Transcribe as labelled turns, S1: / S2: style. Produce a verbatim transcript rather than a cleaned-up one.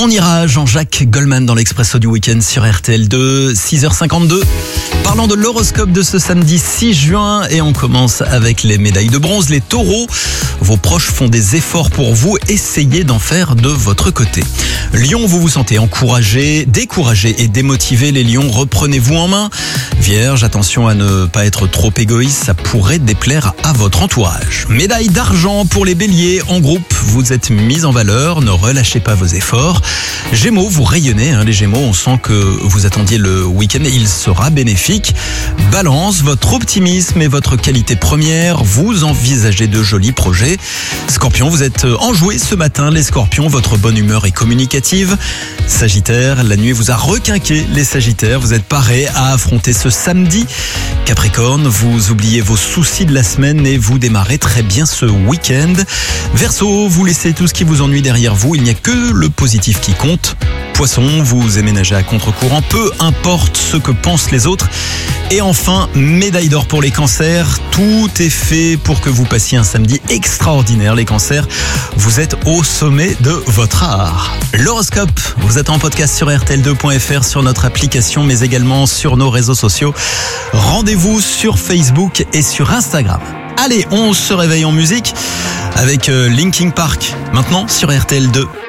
S1: On ira Jean-Jacques Goldman dans l'Expresso du week-end sur R T L deux, six heures cinquante-deux. Parlant de l'horoscope de ce samedi six juin et on commence avec les médailles de bronze, les taureaux. Vos proches font des efforts pour vous, essayez d'en faire de votre côté. Lion, vous vous sentez encouragé, découragé et démotivé. Les lions, reprenez-vous en main. Vierge, attention à ne pas être trop égoïste, ça pourrait déplaire à votre entourage. Médaille d'argent pour les béliers, en groupe, vous êtes mis en valeur, ne relâchez pas vos efforts. Gémeaux, vous rayonnez, hein, les Gémeaux, on sent que vous attendiez le week-end et il sera bénéfique. Balance, votre optimisme est votre qualité première, vous envisagez de jolis projets. Scorpion, vous êtes enjoué ce matin, les Scorpions, votre bonne humeur est communicative. Sagittaire, la nuit vous a requinqué, les Sagittaires, vous êtes parés à affronter ce samedi. Capricorne, vous oubliez vos soucis de la semaine et vous démarrez très bien ce week-end. Verseau, vous laissez tout ce qui vous ennuie derrière vous, il n'y a que le positif qui compte. Poisson, vous aimez nager à contre-courant, peu importe ce que pensent les autres. Et enfin, médaille d'or pour les cancers. Tout est fait pour que vous passiez un samedi extraordinaire. Les cancers, vous êtes au sommet de votre art. L'horoscope, vous êtes en podcast sur R T L deux point F R, sur notre application, mais également sur nos réseaux sociaux. Rendez-vous sur Facebook et sur Instagram. Allez, on se réveille en musique avec Linkin Park, maintenant sur R T L deux.